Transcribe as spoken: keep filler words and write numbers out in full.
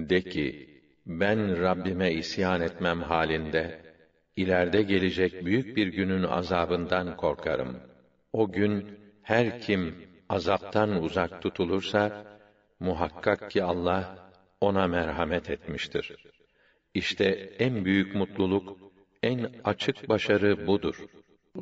De ki, ben Rabbime isyan etmem halinde, ileride gelecek büyük bir günün azabından korkarım. O gün, her kim azaptan uzak tutulursa, muhakkak ki Allah, ona merhamet etmiştir. İşte en büyük mutluluk, en açık başarı budur.